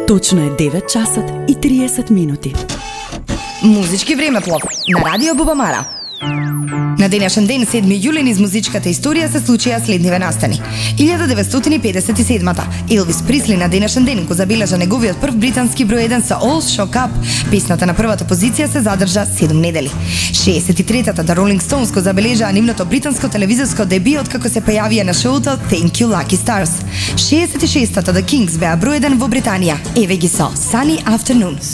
Точно е 9 часот и 30 минути. Музички времеплов на Радио Бубамара. На денешен ден, 7 јули, низ музичката историја се случија следниве настани. 1957-та, Елвис Присли на денешен ден го забележа неговиот прв британски број 1 со All Shook Up. Песната на првата позиција се задржа 7 недели. 63-та, The Rolling Stones го забележаа нивното британско телевизиско дебют откако се појавија на шоуто Thank You Lucky Stars. 66-та, The Kings беа број 1 во Британија. Еве ги со Sunny Afternoons.